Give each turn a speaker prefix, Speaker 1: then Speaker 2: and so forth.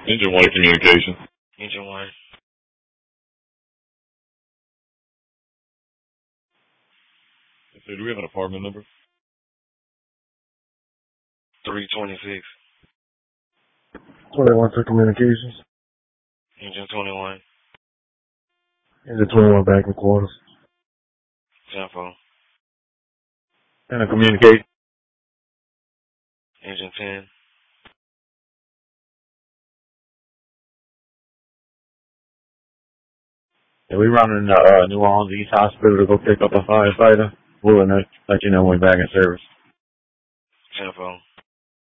Speaker 1: Engine 1 communication.
Speaker 2: Engine 1.
Speaker 1: So do we have an apartment number?
Speaker 2: 326.
Speaker 3: 21 for communications.
Speaker 2: Engine 21.
Speaker 3: Engine 21 back in quarters.
Speaker 2: Tempo.
Speaker 3: And a communication.
Speaker 2: Engine 10.
Speaker 3: Yeah, we running New Orleans East Hospital to go pick up a firefighter. We'll let you know when we're back in service.
Speaker 2: Tempo.